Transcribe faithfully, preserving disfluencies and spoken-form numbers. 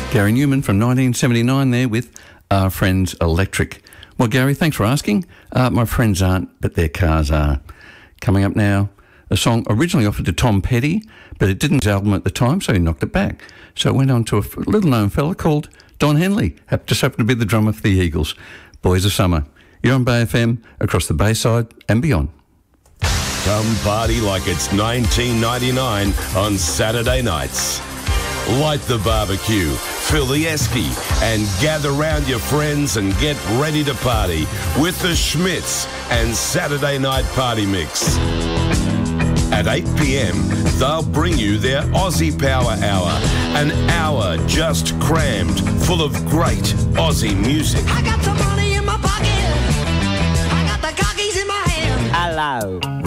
Gary Newman from nineteen seventy-nine there with Our Friends Electric. Well, Gary, thanks for asking. Uh, my friends aren't, but their cars are. Coming up now, a song originally offered to Tom Petty, but it didn't his album at the time, so he knocked it back. So it went on to a little-known fella called Don Henley, just happened to be the drummer for the Eagles. Boys of Summer. You're on Bay F M, across the Bayside and beyond. Come party like it's nineteen ninety-nine on Saturday nights. Light the barbecue, fill the esky, and gather round your friends and get ready to party with the Schmitz and Saturday Night Party Mix. At eight p.m, they'll bring you their Aussie Power Hour, an hour just crammed full of great Aussie music. I got some money in my pocket. I got the cockies in my hand. Hello.